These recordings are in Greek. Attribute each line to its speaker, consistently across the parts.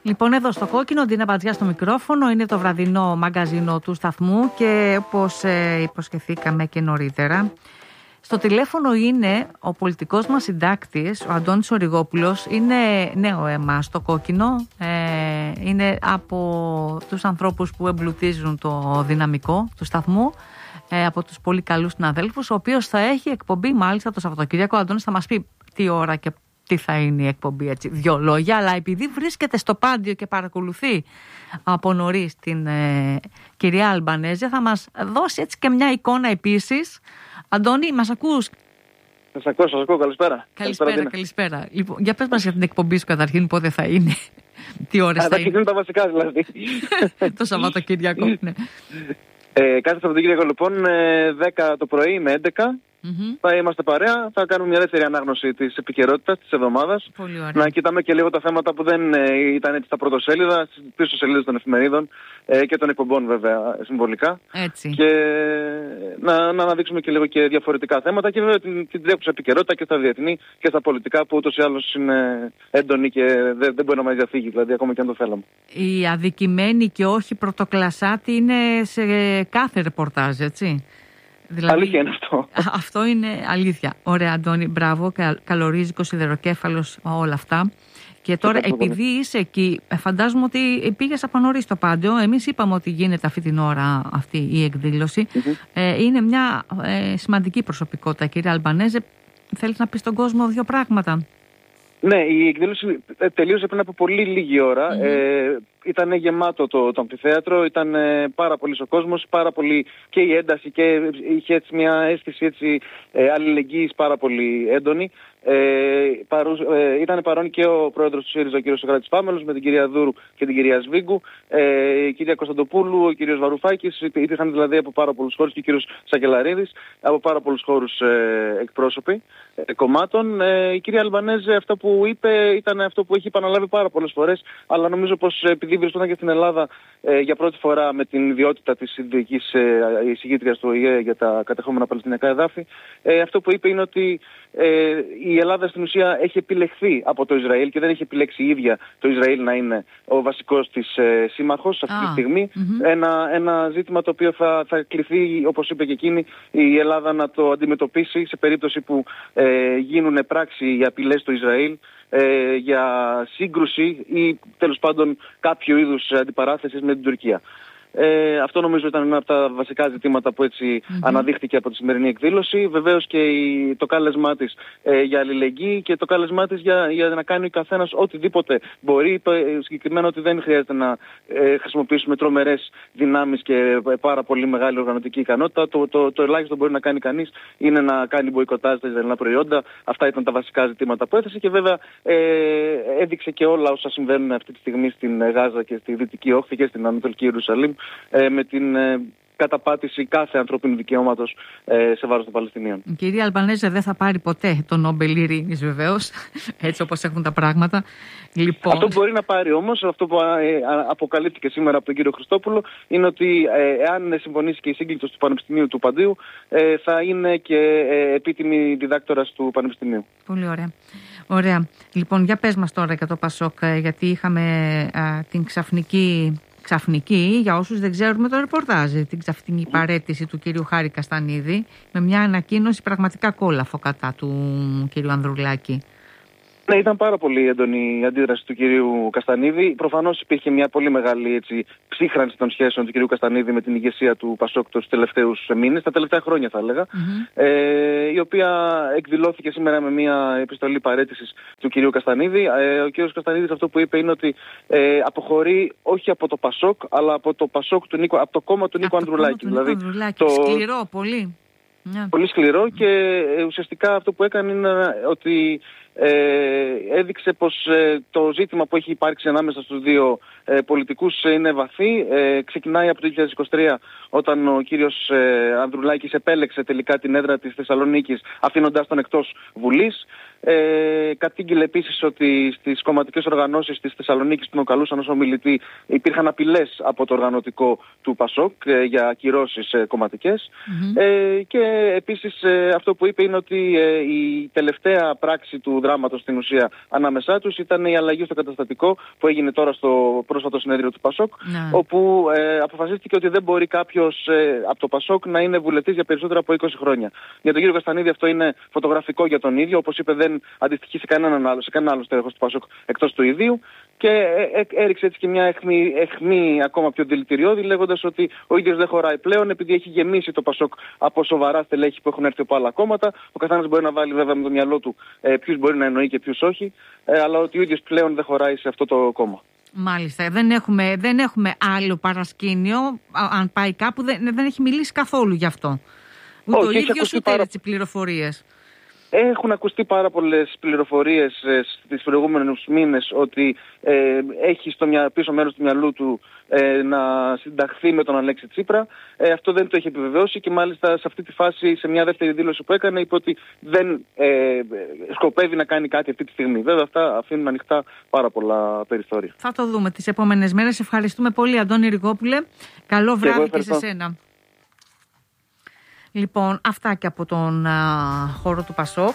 Speaker 1: Λοιπόν, εδώ στο κόκκινο, Ντίνα Μπατζιά στο μικρόφωνο, είναι το βραδινό μαγκαζίνο του σταθμού και όπως υποσχεθήκαμε και νωρίτερα, στο τηλέφωνο είναι ο πολιτικός μας συντάκτης, ο Αντώνης Οριγόπουλος, είναι νέο αίμα στο κόκκινο, είναι από τους ανθρώπους που εμπλουτίζουν το δυναμικό του σταθμού, από τους πολύ καλούς συναδέλφους, ο οποίος θα έχει εκπομπή μάλιστα το Σαββατοκύριακο. Ο Αντώνης θα μας πει τι ώρα και τι θα είναι η εκπομπή, έτσι, 2 λόγια, αλλά επειδή βρίσκεται στο Πάντιο και παρακολουθεί από νωρίς την κυρία Αλμπανέζε, θα μας δώσει έτσι και μια εικόνα επίσης. Αντώνη, μας ακούς?
Speaker 2: Σας ακούω, καλησπέρα.
Speaker 1: Καλησπέρα. Λοιπόν, για πες μας για την εκπομπή σου καταρχήν, πότε θα είναι, τι ώρες θα είναι.
Speaker 2: Τα βασικά δηλαδή.
Speaker 1: Το Σαββατοκύριακο, ναι.
Speaker 2: Κάθε Σαββατοκύριακο λοιπόν 10 το πρωί με 11 θα είμαστε παρέα, θα κάνουμε μια δεύτερη ανάγνωση της επικαιρότητας της εβδομάδας. Να κοιτάμε και λίγο τα θέματα που δεν ήταν έτσι στα πρωτοσέλιδα, στις πίσω σελίδες των εφημερίδων και των εκπομπών βέβαια συμβολικά.
Speaker 1: Έτσι.
Speaker 2: Και να αναδείξουμε και λίγο και διαφορετικά θέματα και βέβαια την τρέχουσα επικαιρότητα και στα διεθνή και στα πολιτικά που ούτως ή άλλως είναι έντονη και δεν μπορεί να μας διαφύγει, δηλαδή ακόμα και αν το θέλαμε.
Speaker 1: Η αδικημένη και όχι πρωτοκλασάτη είναι σε κάθε ρεπορτάζ, έτσι. Δηλαδή,
Speaker 2: αλήθεια είναι αυτό.
Speaker 1: Αυτό είναι αλήθεια. Ωραία, Αντώνη, μπράβο, καλορίζικο, σιδεροκέφαλος, όλα αυτά. Και τώρα, επειδή είσαι εκεί, φαντάζομαι ότι πήγες από νωρίς στο Πάντιο. Εμείς είπαμε ότι γίνεται αυτή την ώρα αυτή η εκδήλωση. Είναι μια σημαντική προσωπικότητα, κυρία Αλμπανέζε. Θέλεις να πεις στον κόσμο 2 πράγματα?
Speaker 2: Ναι, η εκδήλωση τελείωσε πριν από πολύ λίγη ώρα. Ήταν γεμάτο το αμφιθέατρο, ήταν πάρα πολύ ο κόσμος, πάρα πολύ και η ένταση και είχε έτσι μια αίσθηση έτσι, αλληλεγγύης πάρα πολύ έντονη. Ήταν παρόν και ο πρόεδρος του ΣΥΡΙΖΑ, ο κ. Σοκράτης Πάμελος, με την κυρία Δούρου και την κυρία Σβίγκου, η κυρία Κωνσταντοπούλου, ο κ. Βαρουφάκης, υπήρχαν δηλαδή από πάρα πολλούς χώρους, και ο κ. Σακελαρίδης, από πάρα πολλούς χώρους εκπρόσωποι κομμάτων. Η κυρία Αλμπανέζε αυτό που είπε ήταν αυτό που έχει επαναλάβει πάρα πολλές φορές, αλλά νομίζω πως επειδή βρισκόταν και στην Ελλάδα για πρώτη φορά με την ιδιότητα της ειδικής εισηγήτριας του ΟΗΕ για τα κατεχόμενα παλαιστινιακά εδάφη, αυτό που είπε είναι ότι η Ελλάδα στην ουσία έχει επιλεχθεί από το Ισραήλ και δεν έχει επιλέξει η ίδια το Ισραήλ να είναι ο βασικός της σύμμαχος αυτή τη στιγμή. Ένα ζήτημα το οποίο θα κληθεί, όπως είπε και εκείνη, η Ελλάδα να το αντιμετωπίσει σε περίπτωση που γίνουν πράξη οι απειλές του Ισραήλ για σύγκρουση ή τέλος πάντων κάποιο είδους αντιπαράθεσης με την Τουρκία. Αυτό νομίζω ήταν ένα από τα βασικά ζητήματα που έτσι αναδείχθηκε από τη σημερινή εκδήλωση. Βεβαίως και το κάλεσμά της για αλληλεγγύη και το κάλεσμά της για να κάνει ο καθένας οτιδήποτε μπορεί. Είπε συγκεκριμένα ότι δεν χρειάζεται να χρησιμοποιήσουμε τρομερές δυνάμεις και πάρα πολύ μεγάλη οργανωτική ικανότητα. Το ελάχιστο μπορεί να κάνει κανείς είναι να κάνει μποϊκοτάζ τα Ισραηλινά προϊόντα. Αυτά ήταν τα βασικά ζητήματα που έθεσε και βέβαια έδειξε και όλα όσα συμβαίνουν αυτή τη στιγμή στην Γάζα και στη Δυτική Όχθη και στην Ανατολική Ιερουσαλήμ, με την καταπάτηση κάθε ανθρώπινου δικαιώματος σε βάρος των Παλαιστινίων.
Speaker 1: Η κυρία Αλμπανέζε δεν θα πάρει ποτέ το Νόμπελ Ειρήνης, βεβαίως, έτσι όπως έχουν τα πράγματα. Λοιπόν...
Speaker 2: Αυτό που μπορεί να πάρει όμως, αυτό που αποκαλύφθηκε σήμερα από τον κύριο Χριστόπουλο, είναι ότι εάν συμφωνήσει και η σύγκλιτος του Πανεπιστημίου του Παντίου, θα είναι και επίτιμη διδάκτορας του Πανεπιστημίου.
Speaker 1: Πολύ ωραία. Ωραία. Λοιπόν, για πες μας τώρα για το Πασόκ, γιατί είχαμε την ξαφνική, για όσους δεν ξέρουμε το ρεπορτάζ, την ξαφνική παραίτηση του κυρίου Χάρη Καστανίδη, με μια ανακοίνωση πραγματικά κόλαφο κατά του κυρίου Ανδρουλάκη.
Speaker 2: Ναι, ήταν πάρα πολύ έντονη η αντίδραση του κυρίου Καστανίδη. Προφανώς υπήρχε μια πολύ μεγάλη έτσι, ψύχρανση των σχέσεων του κυρίου Καστανίδη με την ηγεσία του Πασόκ τους τελευταίους μήνες, τα τελευταία χρόνια θα έλεγα, η οποία εκδηλώθηκε σήμερα με μια επιστολή παραίτησης του κυρίου Καστανίδη. Ο κύριος Καστανίδης αυτό που είπε είναι ότι αποχωρεί όχι από το Πασόκ, αλλά από το Πασόκ του Νίκο, από το κόμμα του Νίκο Ανδρουλάκη.
Speaker 1: Δηλαδή, σκληρό, πολύ.
Speaker 2: Πολύ σκληρό και ουσιαστικά αυτό που έκανε είναι ότι έδειξε πως το ζήτημα που έχει υπάρξει ανάμεσα στους δύο πολιτικούς είναι βαθύ. Ξεκινάει από το 2023 όταν ο κύριος Ανδρουλάκης επέλεξε τελικά την έδρα της Θεσσαλονίκης αφήνοντάς τον εκτός Βουλής. Κατήγγειλε επίσης ότι στις κομματικές οργανώσεις της Θεσσαλονίκης που τον καλούσαν ως ομιλητή υπήρχαν απειλές από το οργανωτικό του Πασόκ για ακυρώσεις κομματικές. Και επίσης αυτό που είπε είναι ότι η τελευταία πράξη του δράματος στην ουσία ανάμεσά τους ήταν η αλλαγή στο καταστατικό που έγινε τώρα στο πρόσφατο συνέδριο του Πασόκ, όπου αποφασίστηκε ότι δεν μπορεί κάποιος από το Πασόκ να είναι βουλευτής για περισσότερα από 20 χρόνια. Για τον κύριο Καστανίδη αυτό είναι φωτογραφικό για τον ίδιο, όπως είπε δεν αντιστοιχεί σε κανένα άλλο στέλεχος του Πασόκ εκτός του ιδίου, και έριξε έτσι και μια αιχμή ακόμα πιο δηλητηριώδη, λέγοντας ότι ο ίδιος δεν χωράει πλέον επειδή έχει γεμίσει το Πασόκ από σοβαρά στελέχη που έχουν έρθει από άλλα κόμματα. Ο καθένας μπορεί να βάλει βέβαια με το μυαλό του ποιους μπορεί να εννοεί και ποιους όχι, αλλά ότι ο ίδιος πλέον δεν χωράει σε αυτό το κόμμα.
Speaker 1: Μάλιστα. Δεν έχουμε άλλο παρασκήνιο. Αν πάει κάπου, δεν έχει μιλήσει καθόλου γι' αυτό. Ούτε ο ίδιος ούτε έτσι πληροφορίες.
Speaker 2: Έχουν ακουστεί πάρα πολλές πληροφορίες στις προηγούμενους μήνες ότι έχει στο πίσω μέρος του μυαλού του να συνταχθεί με τον Αλέξη Τσίπρα. Αυτό δεν το έχει επιβεβαιώσει και μάλιστα σε αυτή τη φάση, σε μια δεύτερη δήλωση που έκανε, είπε ότι δεν σκοπεύει να κάνει κάτι αυτή τη στιγμή. Βέβαια αυτά αφήνουν ανοιχτά πάρα πολλά περιθώρια.
Speaker 1: Θα το δούμε τις επόμενες μέρες. Ευχαριστούμε πολύ, Αντώνη Ριγόπουλε. Καλό βράδυ και σε σένα. Λοιπόν, αυτά και από τον χώρο του Πασόκ.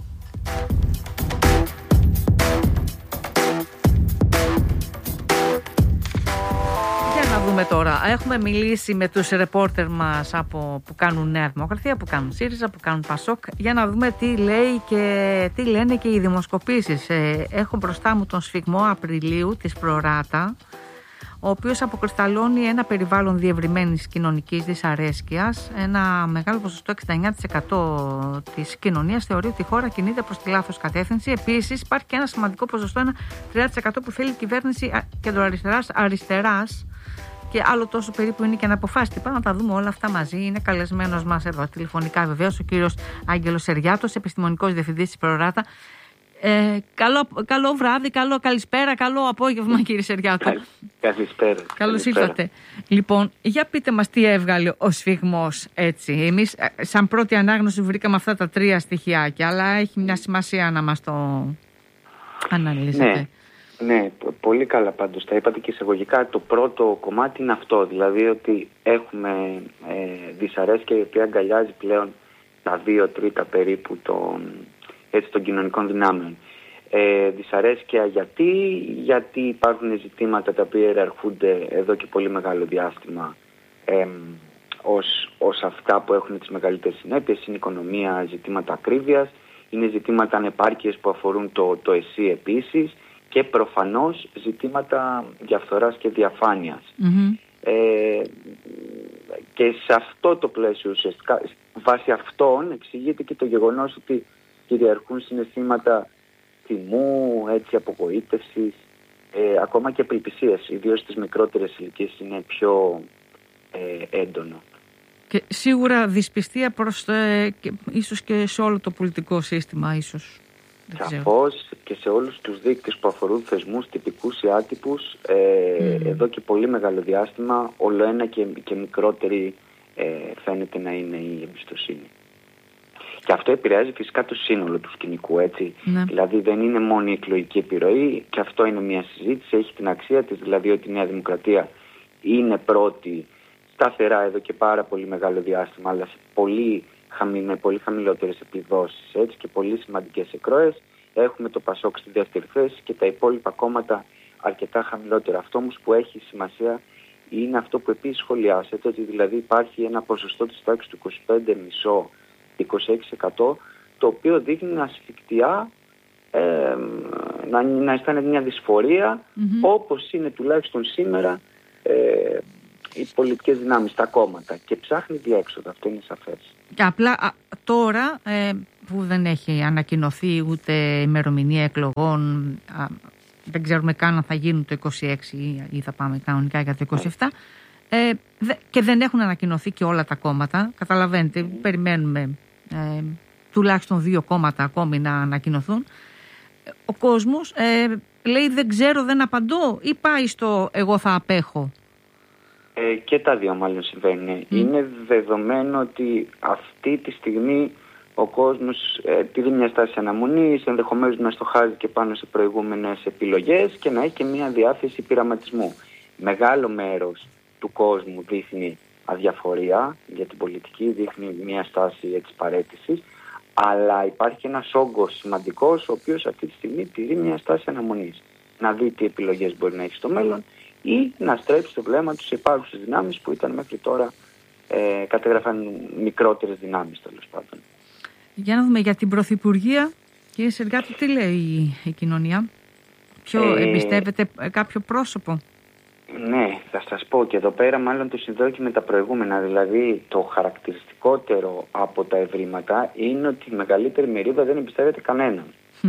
Speaker 1: Για να δούμε τώρα. Έχουμε μιλήσει με τους ρεπόρτερ μας που κάνουν Νέα Δημοκρατία, που κάνουν ΣΥΡΙΖΑ, που κάνουν Πασόκ, για να δούμε τι λέει και τι λένε και οι δημοσκοπήσεις. Έχω μπροστά μου τον σφιγμό Απριλίου της Προράτα, ο οποίος αποκρισταλώνει ένα περιβάλλον διευρυμένης κοινωνικής δυσαρέσκειας. Ένα μεγάλο ποσοστό, 69% της κοινωνίας, θεωρεί ότι η χώρα κινείται προς τη λάθος κατεύθυνση. Επίσης υπάρχει και ένα σημαντικό ποσοστό, ένα 30% που θέλει η κυβέρνηση κεντροαριστεράς, και άλλο τόσο περίπου είναι και αναποφάσιστη. Πάμε να τα δούμε όλα αυτά μαζί. Είναι καλεσμένος μας εδώ τηλεφωνικά βεβαίως ο κύριος Άγγελος Σεριάτος, επιστημονικός διευθυντής της Προράτα. Καλό βράδυ, καλησπέρα, καλό απόγευμα, κύριε Σεριάτο.
Speaker 3: Καλησπέρα.
Speaker 1: Καλώς ήρθατε. Λοιπόν, για πείτε μας τι έβγαλε ο σφιγμός έτσι. Εμείς σαν πρώτη ανάγνωση βρήκαμε αυτά τα 3 στοιχειάκια, αλλά έχει μια σημασία να μας το αναλύσετε.
Speaker 3: Ναι, πολύ καλά πάντως. Τα είπατε και εισαγωγικά. Το πρώτο κομμάτι είναι αυτό, δηλαδή ότι έχουμε δυσαρέσκεια η οποία αγκαλιάζει πλέον τα 2/3 περίπου των κοινωνικών δυνάμεων. Δυσαρέσκεια γιατί υπάρχουν ζητήματα τα οποία ιεραρχούνται εδώ και πολύ μεγάλο διάστημα ως αυτά που έχουν τις μεγαλύτερες συνέπειες. Είναι οικονομία, ζητήματα ακρίβειας, είναι ζητήματα ανεπάρκειας που αφορούν το ΕΣΥ επίσης, και προφανώς ζητήματα διαφθοράς και διαφάνειας. Και σε αυτό το πλαίσιο ουσιαστικά, βάσει αυτών εξηγείται και το γεγονός ότι κυριαρχούν συναισθήματα θυμού, απογοήτευσης, ακόμα και απελπισίας, ιδίως στις μικρότερες ηλικίες είναι πιο έντονο.
Speaker 1: Και σίγουρα δυσπιστία προς ίσως και σε όλο το πολιτικό σύστημα, ίσως.
Speaker 3: Σαφώς και σε όλους τους δείκτες που αφορούν θεσμούς τυπικούς ή άτυπους, εδώ και πολύ μεγάλο διάστημα, όλο ένα και μικρότερη φαίνεται να είναι η εμπιστοσύνη. Και αυτό επηρεάζει φυσικά το σύνολο του σκηνικού, έτσι. Ναι. Δηλαδή δεν είναι μόνο η εκλογική επιρροή, και αυτό είναι μια συζήτηση, έχει την αξία της, δηλαδή ότι η Νέα Δημοκρατία είναι πρώτη σταθερά εδώ και πάρα πολύ μεγάλο διάστημα, αλλά με πολύ χαμηλότερες επιδόσεις, έτσι, και πολύ σημαντικές εκροές. Έχουμε το Πασόκ στη δεύτερη θέση και τα υπόλοιπα κόμματα αρκετά χαμηλότερα. Αυτό όμως που έχει σημασία είναι αυτό που επίσης σχολιάσετε, ότι δηλαδή υπάρχει ένα ποσοστό της τάξης του 25,5-26%, το οποίο δείχνει ασφικτιά να αισθάνεται μια δυσφορία, όπως είναι τουλάχιστον σήμερα οι πολιτικές δυνάμεις, τα κόμματα, και ψάχνει διέξοδο, αυτό είναι σαφές.
Speaker 1: Και απλά τώρα που δεν έχει ανακοινωθεί ούτε ημερομηνία εκλογών, δεν ξέρουμε καν αν θα γίνουν το 26 ή θα πάμε κανονικά για το 27, και δεν έχουν ανακοινωθεί και όλα τα κόμματα, καταλαβαίνετε, περιμένουμε τουλάχιστον 2 κόμματα ακόμη να ανακοινωθούν. Ο κόσμος λέει δεν ξέρω, δεν απαντώ, ή πάει στο εγώ θα απέχω?
Speaker 3: Και τα δύο μάλλον συμβαίνουν. Είναι δεδομένο ότι αυτή τη στιγμή ο κόσμος τηρεί μια στάση αναμονής, ενδεχομένως να στοχάζει και πάνω σε προηγούμενες επιλογές και να έχει και μια διάθεση πειραματισμού. Μεγάλο μέρος του κόσμου δείχνει αδιαφορία για την πολιτική, δείχνει μια στάση παραίτησης, Αλλά υπάρχει ένας όγκος σημαντικός, ο οποίος αυτή τη στιγμή τηρεί μια στάση αναμονής. Να δει τι επιλογές μπορεί να έχει στο μέλλον ή να στρέψει το βλέμμα του σε υπάρχουσες δυνάμεις που ήταν μέχρι τώρα, κατέγραφαν μικρότερες δυνάμεις, τέλος πάντων.
Speaker 1: Για να δούμε για την Πρωθυπουργία, κύριε Σεργάτο, τι λέει η κοινωνία? Εμπιστεύεται κάποιο πρόσωπο?
Speaker 3: Ναι, θα σας πω, και εδώ πέρα μάλλον το συνδέω και με τα προηγούμενα. Δηλαδή το χαρακτηριστικότερο από τα ευρήματα είναι ότι η μεγαλύτερη μερίδα δεν εμπιστεύεται κανέναν.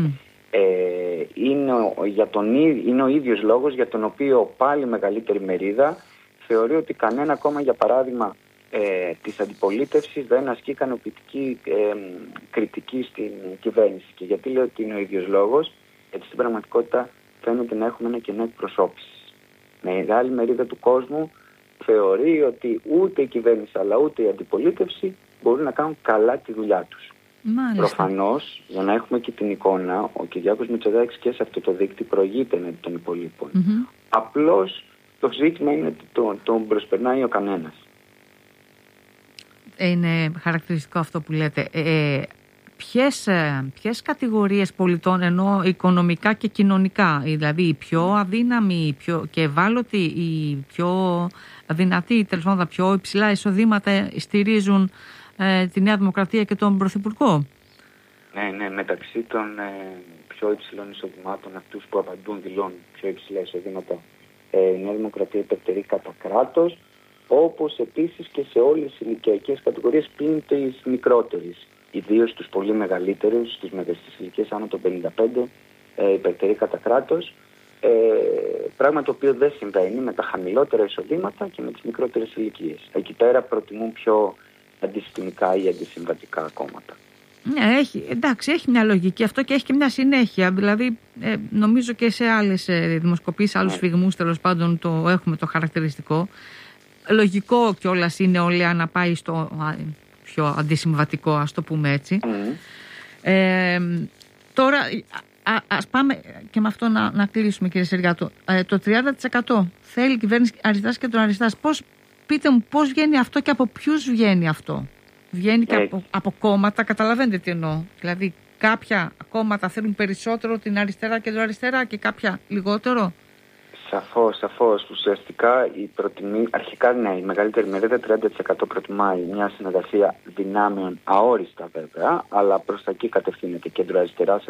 Speaker 3: Είναι ο ίδιος λόγος για τον οποίο πάλι η μεγαλύτερη μερίδα θεωρεί ότι κανένα κόμμα, για παράδειγμα της αντιπολίτευσης, δεν ασκεί ικανοποιητική κριτική στην κυβέρνηση. Και γιατί λέω ότι είναι ο ίδιος λόγος? Γιατί στην πραγματικότητα φαίνεται να έχουμε ένα κενό εκπροσώπησης. Μεγάλη μερίδα του κόσμου θεωρεί ότι ούτε η κυβέρνηση αλλά ούτε η αντιπολίτευση μπορούν να κάνουν καλά τη δουλειά τους. Προφανώς, για να έχουμε και την εικόνα, ο Κυριάκος Μητσοτάκης και σε αυτό το δίκτυο προηγείται εναντί των υπολείπων. Απλώς το ζήτημα είναι ότι τον προσπερνάει ο κανένας.
Speaker 1: Είναι χαρακτηριστικό αυτό που λέτε. Ποιες κατηγορίες πολιτών, ενώ οικονομικά και κοινωνικά, δηλαδή οι πιο αδύναμοι και ευάλωτοι, οι πιο δυνατοί, τέλος πάντων, πιο υψηλά εισοδήματα στηρίζουν τη Νέα Δημοκρατία και τον Πρωθυπουργό?
Speaker 3: Ναι, μεταξύ των πιο υψηλών εισοδημάτων, αυτούς που απαντούν δηλώνουν πιο υψηλά εισοδήματα, η Νέα Δημοκρατία υπερτερεί κατά κράτος, όπως επίσης και σε όλες τις ηλικιακές κατηγορίες πλην της μικρότερης. Ιδίως στους πολύ μεγαλύτερους, στις ηλικίες άνω των 55, υπερτερεί κατά κράτος, πράγμα το οποίο δεν συμβαίνει με τα χαμηλότερα εισοδήματα και με τις μικρότερες ηλικίες. Εκεί πέρα προτιμούν πιο αντισυστημικά ή αντισυμβατικά κόμματα.
Speaker 1: Ναι, έχει μια λογική αυτό και έχει και μια συνέχεια. Δηλαδή, νομίζω και σε άλλες δημοσκοπήσεις, άλλους σφιγμούς, τέλος πάντων, το έχουμε το χαρακτηριστικό. Λογικό κιόλας είναι ο ΛΕΑ να πάει στο πιο αντισυμβατικό, ας το πούμε έτσι. Τώρα, ας πάμε και με αυτό να κλείσουμε, κύριε Σεργάτο. Το 30% θέλει η κυβέρνηση αριστεράς και των αριστεράς. Πείτε μου πώς βγαίνει αυτό και από ποιους βγαίνει αυτό? Βγαίνει και από κόμματα, καταλαβαίνετε τι εννοώ? Δηλαδή κάποια κόμματα θέλουν περισσότερο την αριστερά και το αριστερά και κάποια λιγότερο.
Speaker 3: Σαφώς. Ουσιαστικά αρχικά ναι, η μεγαλύτερη μερίδα, 30%, προτιμάει μια συνεργασία δυνάμεων, αόριστα βέβαια, αλλά προς τα εκεί κατευθύνεται, κέντρο-αριστεράς,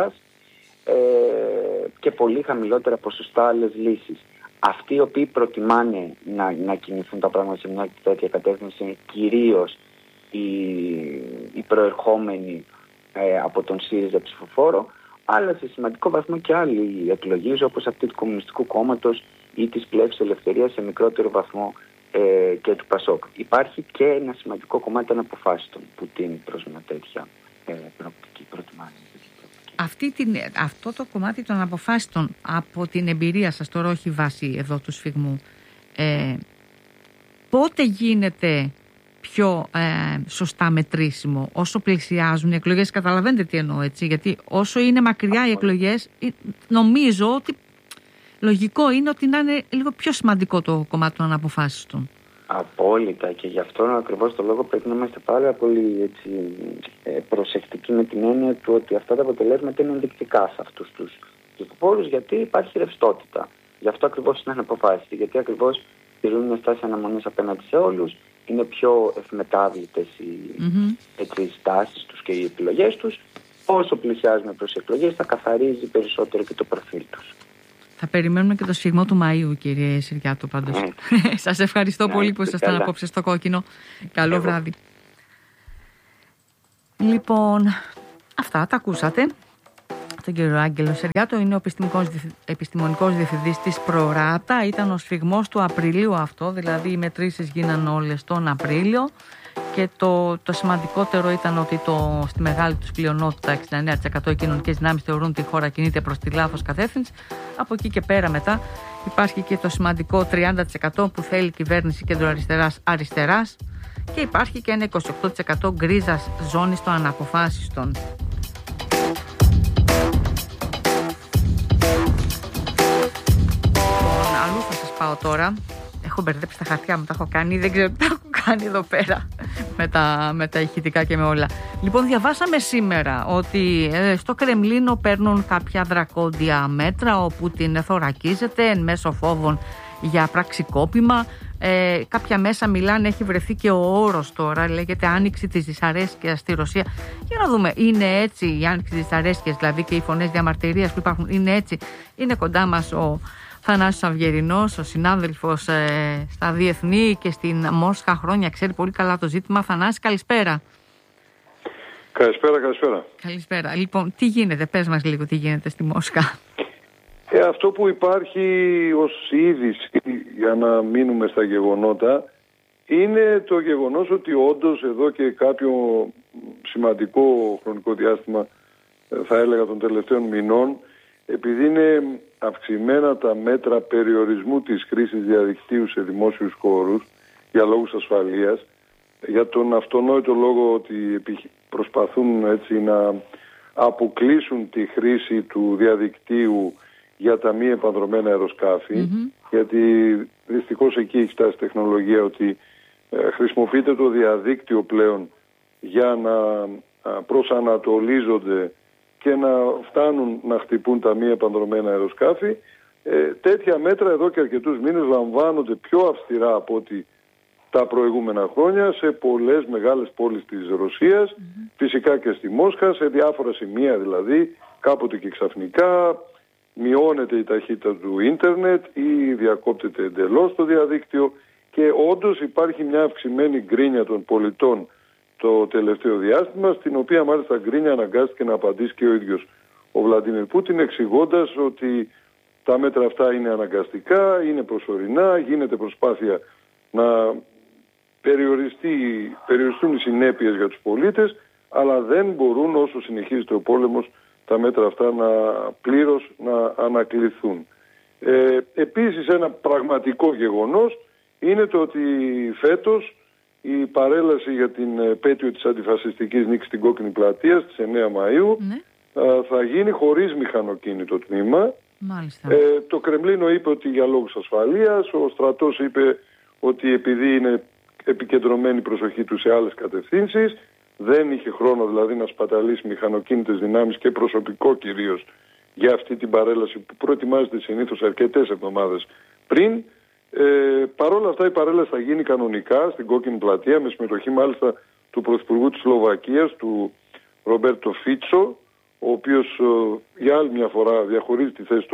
Speaker 3: και πολύ χαμηλότερα ποσοστά άλλες λύσεις. Αυτοί οι οποίοι προτιμάνε να κινηθούν τα πράγματα σε μια τέτοια κατεύθυνση είναι κυρίως οι προερχόμενοι από τον ΣΥΡΙΖΑ ψηφοφόρο, αλλά σε σημαντικό βαθμό και άλλοι εκλογείς, όπως αυτή του Κομμουνιστικού Κόμματος ή της Πλεύσης Ελευθερίας, σε μικρότερο βαθμό και του ΠΑΣΟΚ. Υπάρχει και ένα σημαντικό κομμάτι αναποφάσιστων που τίνει προς μια τέτοια προοπτική, προτιμάει.
Speaker 1: Αυτό το κομμάτι των αναποφάσιστων, από την εμπειρία σας, τώρα όχι βάση εδώ του σφιγμού, πότε γίνεται πιο σωστά μετρήσιμο? Όσο πλησιάζουν οι εκλογές, καταλαβαίνετε τι εννοώ, έτσι? Γιατί όσο είναι μακριά οι εκλογές, νομίζω ότι λογικό είναι ότι να είναι λίγο πιο σημαντικό το κομμάτι των αναποφάσιστων. Απόλυτα,
Speaker 3: και γι' αυτό ακριβώς το λόγο πρέπει να είμαστε πάρα πολύ προσεκτικοί, με την έννοια του ότι αυτά τα αποτελέσματα είναι ενδεικτικά σε αυτούς τους ψηφοφόρους, γιατί υπάρχει ρευστότητα. Γι' αυτό ακριβώς είναι αναποφάσιστοι, γιατί ακριβώς τηρούν μια στάση αναμονής απέναντι σε όλους, είναι πιο ευμετάβλητες οι στάσεις τους και οι επιλογές τους. Όσο πλησιάζουμε προς εκλογές, θα καθαρίζει περισσότερο και το προφίλ τους.
Speaker 1: Θα περιμένουμε και το σφιγμό του Μαΐου, κύριε Σεργάτο, πάντως. Σας ευχαριστώ πολύ που ήσασταν απόψε στο κόκκινο. Καλό βράδυ. Λοιπόν, αυτά τα ακούσατε. Τον κύριο Άγγελο Σεργάτο, είναι ο επιστημονικός διευθυντής της Προράτα. Ήταν ο σφιγμός του Απριλίου αυτό, δηλαδή οι μετρήσεις γίνανε όλες τον Απρίλιο. Και το σημαντικότερο ήταν ότι στη μεγάλη τους πλειονότητα, 69% οι κοινωνικές δυνάμεις θεωρούν ότι η χώρα κινείται προς τη λάθος κατεύθυνση. Από εκεί και πέρα μετά υπάρχει και το σημαντικό 30% που θέλει η κυβέρνηση κέντρο-αριστεράς και υπάρχει και ένα 28% γκρίζας ζώνης των αναποφάσιστων. Αλλού θα σας πάω τώρα. Έχω μπερδέψει τα χαρτιά μου, τα έχω κάνει, δεν ξέρω τι τα έχω κάνει εδώ πέρα. με τα ηχητικά και με όλα. Λοιπόν, διαβάσαμε σήμερα ότι στο Κρεμλίνο παίρνουν κάποια δρακόντια μέτρα. Ο Πούτιν θωρακίζεται εν μέσω φόβων για πραξικόπημα. Κάποια μέσα μιλάνε, έχει βρεθεί και ο όρος τώρα, λέγεται άνοιξη της δυσαρέσκειας στη Ρωσία. Για να δούμε, είναι έτσι η άνοιξη της δυσαρέσκειας, δηλαδή και οι φωνές διαμαρτυρίας που υπάρχουν, είναι έτσι? Είναι κοντά μας ο Θανάσης Αυγερινός, ο συνάδελφος στα διεθνή και στην Μόσχα χρόνια, ξέρει πολύ καλά το ζήτημα. Θανάση, καλησπέρα.
Speaker 2: Καλησπέρα.
Speaker 1: Λοιπόν, τι γίνεται, πες μας λίγο τι γίνεται στη Μόσχα.
Speaker 2: Αυτό που υπάρχει ως είδηση, για να μείνουμε στα γεγονότα, είναι το γεγονός ότι όντως εδώ και κάποιο σημαντικό χρονικό διάστημα, θα έλεγα των τελευταίων μηνών, επειδή είναι αυξημένα τα μέτρα περιορισμού της χρήσης διαδικτύου σε δημόσιους χώρους για λόγους ασφαλείας, για τον αυτονόητο λόγο ότι προσπαθούν έτσι να αποκλείσουν τη χρήση του διαδικτύου για τα μη επανδρομένα αεροσκάφη, γιατί δυστυχώς εκεί έχει φτάσει τεχνολογία ότι χρησιμοποιείται το διαδίκτυο πλέον για να προσανατολίζονται και να φτάνουν να χτυπούν τα μη επανδρομένα αεροσκάφη. Τέτοια μέτρα εδώ και αρκετούς μήνες λαμβάνονται πιο αυστηρά από ότι τα προηγούμενα χρόνια σε πολλές μεγάλες πόλεις της Ρωσίας, φυσικά και στη Μόσχα, σε διάφορα σημεία δηλαδή, κάποτε και ξαφνικά μειώνεται η ταχύτητα του ίντερνετ ή διακόπτεται εντελώς το διαδίκτυο και όντως υπάρχει μια αυξημένη γκρίνια των πολιτών το τελευταίο διάστημα, στην οποία μάλιστα γκρίνια αναγκάστηκε να απαντήσει και ο ίδιος ο Βλαντίμιρ Πούτιν, εξηγώντας ότι τα μέτρα αυτά είναι αναγκαστικά, είναι προσωρινά, γίνεται προσπάθεια να περιοριστούν οι συνέπειες για τους πολίτες, αλλά δεν μπορούν όσο συνεχίζεται ο πόλεμος τα μέτρα αυτά πλήρως να ανακληθούν. Επίσης ένα πραγματικό γεγονός είναι το ότι φέτος η παρέλαση για την επέτειο της αντιφασιστικής νίκης στην Κόκκινη Πλατεία στις 9 Μαΐου θα γίνει χωρίς μηχανοκίνητο τμήμα. Το Κρεμλίνο είπε ότι για λόγους ασφαλείας, ο στρατός είπε ότι επειδή είναι επικεντρωμένη η προσοχή του σε άλλες κατευθύνσεις, δεν είχε χρόνο δηλαδή να σπαταλήσει μηχανοκίνητες δυνάμεις και προσωπικό κυρίως για αυτή την παρέλαση που προετοιμάζεται συνήθως αρκετές εβδομάδες πριν. Παρ' όλα αυτά η παρέλαση θα γίνει κανονικά στην Κόκκινη Πλατεία με συμμετοχή μάλιστα του Πρωθυπουργού της Σλοβακίας, του Ρομπέρτο Φίτσο, ο οποίος για άλλη μια φορά διαχωρίζει τη θέση του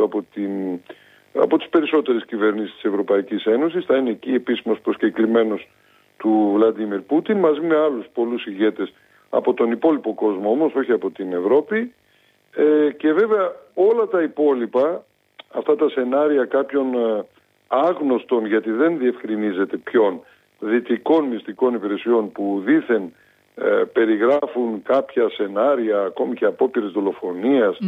Speaker 2: από τις περισσότερες κυβερνήσεις της Ευρωπαϊκής Ένωσης. Θα είναι εκεί επίσημος προσκεκλημένος του Βλαντίμιρ Πούτιν μαζί με άλλους πολλούς ηγέτες από τον υπόλοιπο κόσμο όμως, όχι από την Ευρώπη. Και βέβαια όλα τα υπόλοιπα, αυτά τα σενάρια κάποιων άγνωστων, γιατί δεν διευκρινίζεται ποιον, δυτικών μυστικών υπηρεσιών που δήθεν περιγράφουν κάποια σενάρια, ακόμη και απόπειρες δολοφονίας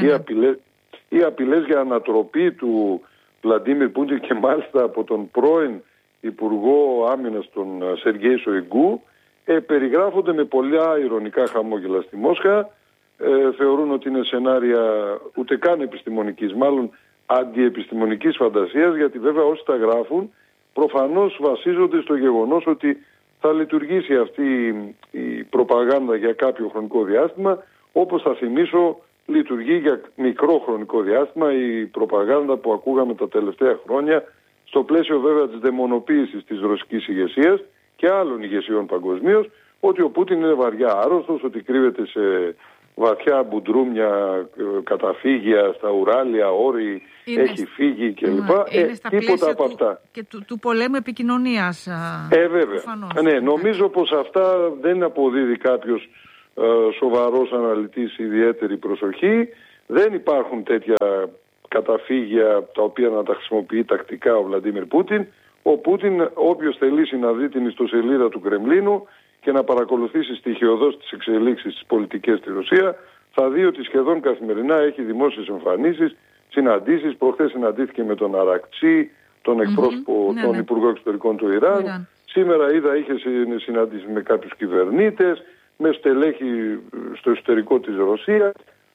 Speaker 2: ή απειλές για ανατροπή του Βλαντίμιρ Πούτιν και μάλιστα από τον πρώην Υπουργό Άμυνας τον Σεργέη Σοϊγκού, περιγράφονται με πολλά ειρωνικά χαμόγελα στη Μόσχα. Θεωρούν ότι είναι σενάρια ούτε καν επιστημονικής, μάλλον αντιεπιστημονικής φαντασίας, γιατί βέβαια όσοι τα γράφουν προφανώς βασίζονται στο γεγονός ότι θα λειτουργήσει αυτή η προπαγάνδα για κάποιο χρονικό διάστημα, όπως θα θυμίσω λειτουργεί για μικρό χρονικό διάστημα η προπαγάνδα που ακούγαμε τα τελευταία χρόνια στο πλαίσιο βέβαια της δαιμονοποίησης της ρωσικής ηγεσίας και άλλων ηγεσιών παγκοσμίως, ότι ο Πούτιν είναι βαριά άρρωστος, ότι κρύβεται σε βαθιά μπουντρούμια, καταφύγια στα Ουράλια, όρη, έχει φύγει κλπ. Τίποτα από αυτά.
Speaker 1: Και του πολέμου επικοινωνίας.
Speaker 2: Βέβαια. Ναι, νομίζω πως αυτά δεν αποδίδει κάποιος σοβαρός αναλυτής ιδιαίτερη προσοχή. Δεν υπάρχουν τέτοια καταφύγια τα οποία να τα χρησιμοποιεί τακτικά ο Βλαντίμιρ Πούτιν. Ο Πούτιν, όποιος θελήσει να δει την ιστοσελίδα του Κρεμλίνου και να παρακολουθήσει στοιχειοδός τις εξελίξεις στις πολιτικές στη Ρωσία, θα δει ότι σχεδόν καθημερινά έχει δημόσιες εμφανίσεις, συναντήσεις. Προχθές συναντήθηκε με τον Αρακτσί, τον εκπρόσωπο, τον Υπουργό Εξωτερικών του Ιράν. Σήμερα είδα είχε συναντήσει με κάποιους κυβερνήτες, με στελέχη στο εσωτερικό της Ρωσίας.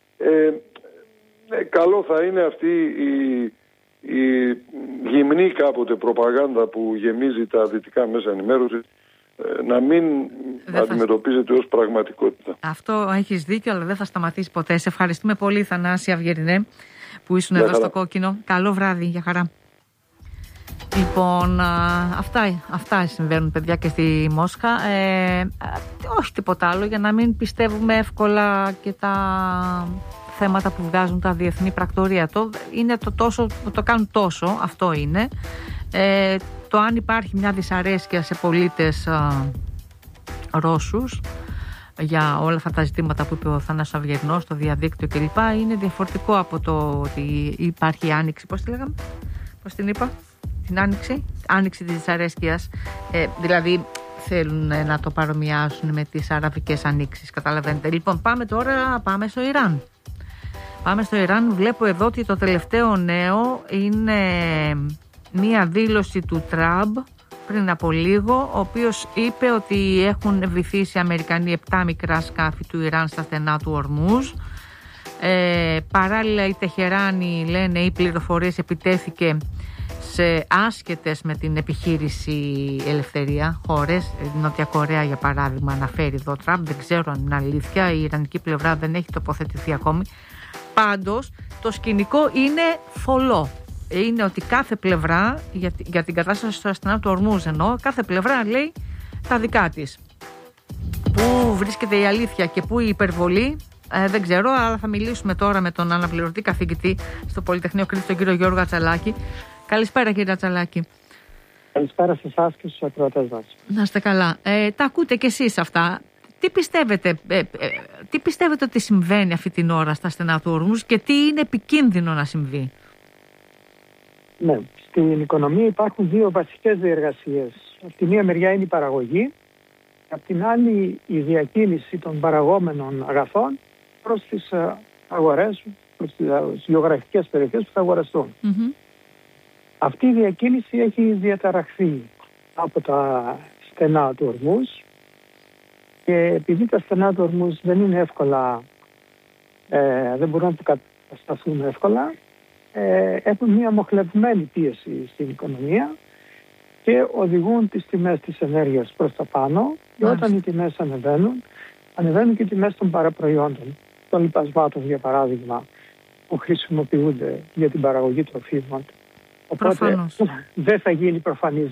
Speaker 2: Καλό θα είναι αυτή η γυμνή κάποτε προπαγάνδα που γεμίζει τα δυτικά μέσα ενημέρωσης
Speaker 4: να μην αντιμετωπίζεται ως πραγματικότητα.
Speaker 1: Αυτό έχεις δίκιο, αλλά δεν θα σταματήσει ποτέ. Σε ευχαριστούμε πολύ, Θανάση Αυγερινέ, που ήσουν εδώ στο Κόκκινο. Καλό βράδυ, για χαρά. Λοιπόν, αυτά συμβαίνουν, παιδιά, και στη Μόσχα. Όχι τίποτα άλλο, για να μην πιστεύουμε εύκολα και τα θέματα που βγάζουν τα διεθνή πρακτορία. Είναι το κάνουν τόσο, αυτό είναι. Το αν υπάρχει μια δυσαρέσκεια σε πολίτες Ρώσους για όλα αυτά τα ζητήματα που είπε ο Θανάσης Αυγερινός στο διαδίκτυο κλπ. Είναι διαφορετικό από το ότι υπάρχει άνοιξη. Πώς τη λέγαμε, πώς την είπα, την άνοιξη της δυσαρέσκειας. Δηλαδή θέλουν να το παρομοιάσουν με τις αραβικές ανοίξεις, καταλαβαίνετε. Λοιπόν, πάμε στο Ιράν. Πάμε στο Ιράν. Βλέπω εδώ ότι το τελευταίο νέο είναι μία δήλωση του Τραμπ πριν από λίγο, ο οποίος είπε ότι έχουν βυθίσει Αμερικανοί 7 μικρά σκάφη του Ιράν στα στενά του Ορμούζ. Παράλληλα η Τεχεράνη, λένε οι πληροφορίες, επιτέθηκε σε άσχετες με την επιχείρηση Ελευθερία χώρες. Νότια Κορέα, για παράδειγμα, αναφέρει εδώ Τραμπ. Δεν ξέρω αν είναι αλήθεια, η ιρανική πλευρά δεν έχει τοποθετηθεί ακόμη. Πάντως το σκηνικό είναι θολό. Είναι ότι κάθε πλευρά, για την κατάσταση στο στενά του Ορμούζ εννοώ, κάθε πλευρά λέει τα δικά της. Πού βρίσκεται η αλήθεια και πού η υπερβολή, δεν ξέρω, αλλά θα μιλήσουμε τώρα με τον αναπληρωτή καθηγητή στο Πολυτεχνείο Κρήτης, τον κύριο Γιώργο Ατσαλάκη. Καλησπέρα, κύριε Ατσαλάκη.
Speaker 5: Καλησπέρα σε εσάς και στους ακροατές μας.
Speaker 1: Να είστε καλά. Τα ακούτε κι εσείς αυτά. Τι πιστεύετε ότι συμβαίνει αυτή την ώρα στα στενά του Ορμούζ και τι είναι επικίνδυνο να συμβεί?
Speaker 5: Ναι, στην οικονομία υπάρχουν δύο βασικές διεργασίες. Από τη μία μεριά είναι η παραγωγή, από την άλλη η διακίνηση των παραγόμενων αγαθών προς τις αγορές, προς τις γεωγραφικές περιοχές που θα αγοραστούν. Mm-hmm. Αυτή η διακίνηση έχει διαταραχθεί από τα στενά του Ορμούζ και επειδή τα στενά του Ορμούζ δεν είναι εύκολα, δεν μπορούν να αντικατασταθούν εύκολα, έχουν μια μοχλευμένη πίεση στην οικονομία και οδηγούν τις τιμές της ενέργειας προς τα πάνω και όταν οι τιμές ανεβαίνουν και οι τιμές των παραπροϊόντων, των λιπασμάτων για παράδειγμα, που χρησιμοποιούνται για την παραγωγή τροφίμων. Οπότε δεν θα γίνει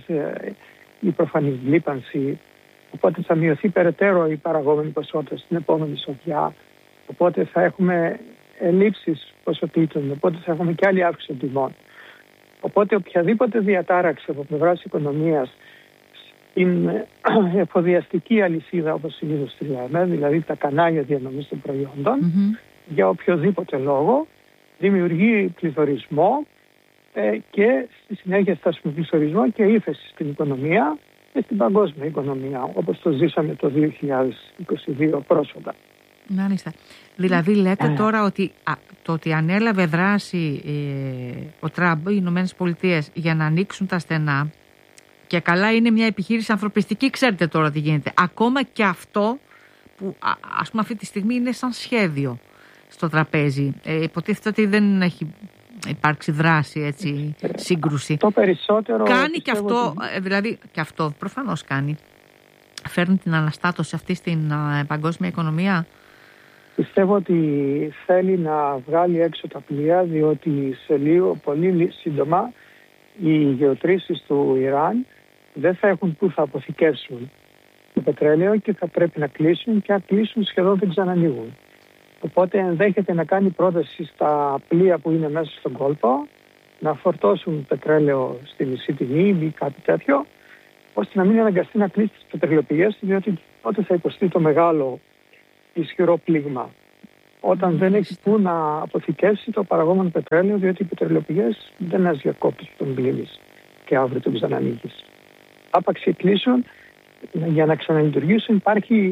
Speaker 5: η προφανής λίπανση, οπότε θα μειωθεί περαιτέρω η παραγόμενη ποσότητα στην επόμενη σοδιά, οπότε θα έχουμε ελλείψεις ποσοτήτων, οπότε θα έχουμε και άλλη αύξηση των τιμών. Οπότε οποιαδήποτε διατάραξη από πλευράς οικονομίας στην εφοδιαστική αλυσίδα, όπως συνήθως τη λέμε, δηλαδή τα κανάλια διανομής των προϊόντων, για οποιοδήποτε λόγο δημιουργεί πληθωρισμό και στη συνέχεια φτάσουμε πληθωρισμό και ύφεση στην οικονομία και στην παγκόσμια οικονομία, όπως το ζήσαμε το 2022 πρόσφατα.
Speaker 1: Μάλιστα. Δηλαδή λέτε τώρα ότι το ότι ανέλαβε δράση ο Τραμπ, οι Ηνωμένες Πολιτείες, για να ανοίξουν τα στενά, και καλά είναι μια επιχείρηση ανθρωπιστική, ξέρετε τώρα τι γίνεται. Ακόμα και αυτό που ας πούμε αυτή τη στιγμή είναι σαν σχέδιο στο τραπέζι. Υποτίθεται ότι δεν έχει υπάρξει δράση, έτσι, σύγκρουση.
Speaker 5: Το περισσότερο
Speaker 1: κάνει και αυτό, δηλαδή και αυτό προφανώς κάνει. Φέρνει την αναστάτωση αυτή στην παγκόσμια οικονομία.
Speaker 5: Πιστεύω ότι θέλει να βγάλει έξω τα πλοία, διότι σε λίγο, πολύ σύντομα, οι γεωτρήσεις του Ιράν δεν θα έχουν που θα αποθηκεύσουν το πετρέλαιο και θα πρέπει να κλείσουν και αν κλείσουν σχεδόν δεν ξανανοίγουν. Οπότε ενδέχεται να κάνει πρόταση στα πλοία που είναι μέσα στον κόλπο να φορτώσουν πετρέλαιο στη μισή τιμή ή κάτι τέτοιο, ώστε να μην αναγκαστεί να κλείσει τις πετρελαιοπηγές, διότι τότε θα υποστεί το μεγάλο ισχυρό πλήγμα. Όταν δεν έχει που να αποθηκεύσει το παραγόμενο πετρέλαιο, διότι οι πετρελαιοπηγές δεν has διακόπτεις τον κλείνεις και αύριο τον ξανανοίγεις. Άπαξ και κλείσουν, για να ξαναλειτουργήσουν υπάρχει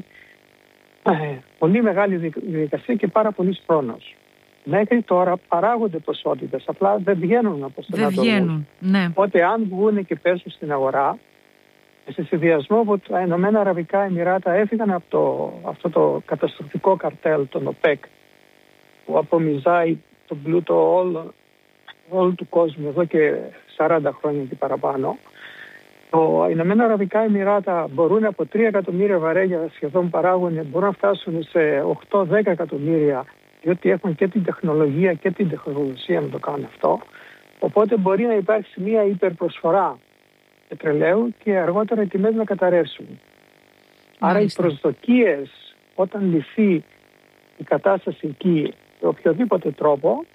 Speaker 5: πολύ μεγάλη διαδικασία και πάρα πολύς χρόνος. Μέχρι τώρα παράγονται ποσότητες, απλά δεν βγαίνουν από στενά του Ορμούζ.
Speaker 1: Ναι.
Speaker 5: Οπότε αν βγουν και πέσουν στην αγορά, σε συνδυασμό που τα Ηνωμένα Αραβικά Εμιράτα έφυγαν από αυτό το καταστροφικό καρτέλ, τον ΟΠΕΚ, που απομυζάει τον πλούτο όλου του κόσμου εδώ και 40 χρόνια και παραπάνω, Τα Ηνωμένα Αραβικά Εμιράτα μπορούν από 3 εκατομμύρια βαρέλια σχεδόν παράγουν, μπορούν να φτάσουν σε 8-10 εκατομμύρια, διότι έχουν και την τεχνολογία και την τεχνογνωσία να το κάνουν αυτό. Οπότε μπορεί να υπάρξει μια υπερπροσφορά πετρελαίου και αργότερα οι τιμές να καταρρεύσουν. Άρα οι προσδοκίες όταν λυθεί η κατάσταση εκεί με οποιοδήποτε τρόπο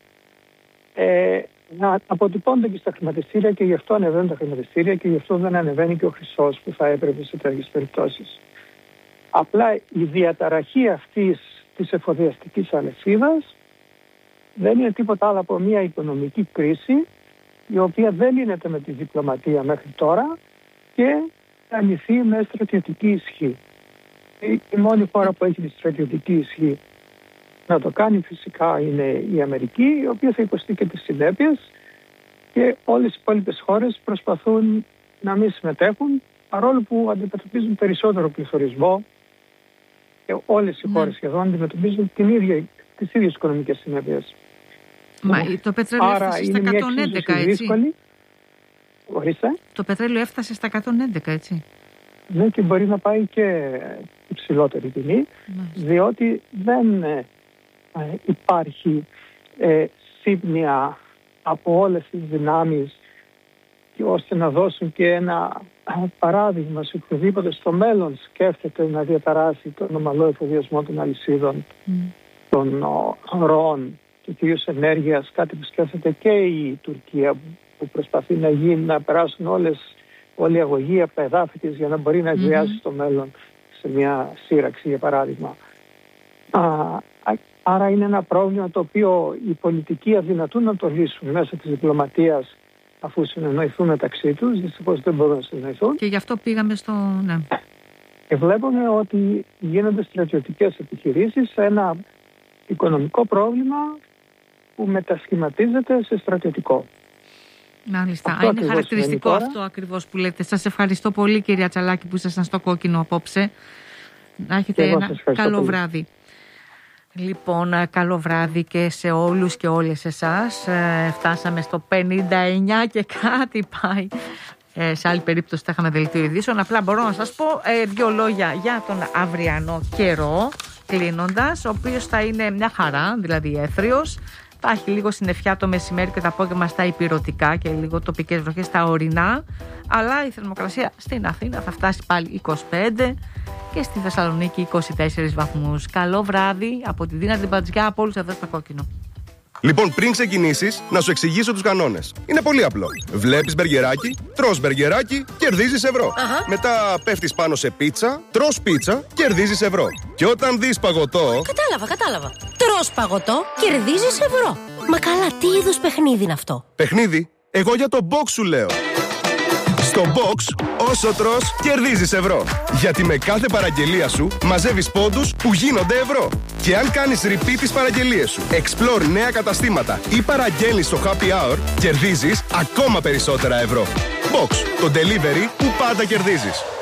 Speaker 5: να αποτυπώνται και στα χρηματιστήρια, και γι' αυτό ανεβαίνουν τα χρηματιστήρια και γι' αυτό δεν ανεβαίνει και ο χρυσός που θα έπρεπε σε τέτοιες περιπτώσεις. Απλά η διαταραχή αυτής της εφοδιαστικής αλυσίδας δεν είναι τίποτα άλλο από μια οικονομική κρίση, η οποία δεν λύνεται με τη διπλωματία μέχρι τώρα και θα λυθεί με στρατιωτική ισχύ. Η μόνη χώρα που έχει τη στρατιωτική ισχύ να το κάνει φυσικά είναι η Αμερική, η οποία θα υποστεί και τις συνέπειες, και όλες οι υπόλοιπες χώρες προσπαθούν να μην συμμετέχουν, παρόλο που αντιμετωπίζουν περισσότερο πληθωρισμό, και όλες οι χώρες σχεδόν αντιμετωπίζουν τις ίδιες οικονομικές συνέπειες.
Speaker 1: Μα το πετρέλαιο έφτασε στα 111, έτσι.
Speaker 5: Δύσκολη. Ορίστε.
Speaker 1: Το πετρέλαιο έφτασε στα 111, έτσι.
Speaker 5: Ναι, και μπορεί να πάει και υψηλότερη τιμή, διότι δεν υπάρχει σύμπνοια από όλες τις δυνάμεις ώστε να δώσουν και ένα παράδειγμα σε οποιοδήποτε στο μέλλον σκέφτεται να διαταράσει τον ομαλό εφοδιασμό των αλυσίδων, των ροών και κυρίως ενέργειας, κάτι που σκέφτεται και η Τουρκία που προσπαθεί να περάσουν όλη η αγωγή από τα εδάφη της για να μπορεί να εκβιάσει στο μέλλον σε μια σύραξη, για παράδειγμα. Άρα είναι ένα πρόβλημα το οποίο οι πολιτικοί αδυνατούν να το λύσουν μέσα της διπλωματίας, αφού συνεννοηθούν μεταξύ τους. Δυστυχώς δεν μπορούν να συνεννοηθούν.
Speaker 1: Και γι' αυτό πήγαμε στο... Ναι.
Speaker 5: Και βλέπουμε ότι γίνονται στρατιωτικές επιχειρήσεις σε ένα οικονομικό πρόβλημα που μετασχηματίζεται σε στρατιωτικό.
Speaker 1: Μάλιστα. Είναι χαρακτηριστικό αυτό ακριβώς που λέτε. Σας ευχαριστώ πολύ, κυρία Τσαλάκη, που ήσασταν στο Κόκκινο απόψε. Να έχετε ένα καλό βράδυ. Λοιπόν, καλό βράδυ και σε όλους και όλες εσάς. Φτάσαμε στο 59 και κάτι πάει. Σε άλλη περίπτωση θα είχαμε δελτίο ειδήσεων. Απλά μπορώ να σας πω δύο λόγια για τον αυριανό καιρό, κλείνοντας, ο οποίος θα είναι μια χαρά, δηλαδή έθριος. Θα έχει λίγο συννεφιά το μεσημέρι και το απόγευμα στα ηπειρωτικά και λίγο τοπικές βροχές στα ορεινά. Αλλά η θερμοκρασία στην Αθήνα θα φτάσει πάλι 25 και στη Θεσσαλονίκη 24 βαθμούς. Καλό βράδυ από τη Δίνα Μπατζιά, από όλους εδώ στο Κόκκινο.
Speaker 6: Λοιπόν, πριν ξεκινήσεις, να σου εξηγήσω τους κανόνες. Είναι πολύ απλό. Βλέπεις μπεργκεράκι, τρως μπεργκεράκι, κερδίζεις ευρώ. Μετά πέφτεις πάνω σε πίτσα, τρως πίτσα, κερδίζεις ευρώ. Και όταν δεις παγωτό...
Speaker 7: Κατάλαβα. Τρως παγωτό, κερδίζεις ευρώ. Μα καλά, τι είδους παιχνίδι είναι αυτό?
Speaker 6: Παιχνίδι? Εγώ για το box σου λέω. Στο box, όσο τρως, κερδίζεις ευρώ. Γιατί με κάθε παραγγελία σου μαζεύεις πόντους που γίνονται ευρώ. Και αν κάνεις repeat τις παραγγελίες σου, explore νέα καταστήματα ή παραγγέλνεις στο happy hour, κερδίζεις ακόμα περισσότερα ευρώ. Box, το delivery που πάντα κερδίζεις.